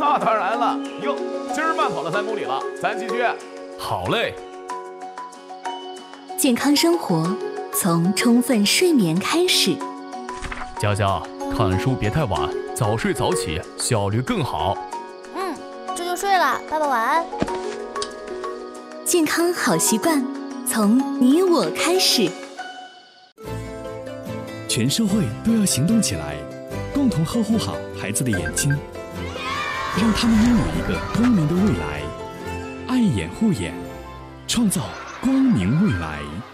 那当然了。哟，今儿慢跑了3公里了，咱继续。 好嘞。 健康生活从充分睡眠开始。 佳佳，看书别太晚，早睡早起，效率更好。 这就睡了，爸爸晚安。 健康好习惯从你我开始。 全社会都要行动起来，共同呵护好孩子的眼睛，让他们拥有一个光明的未来。爱眼护眼，创造光明未来。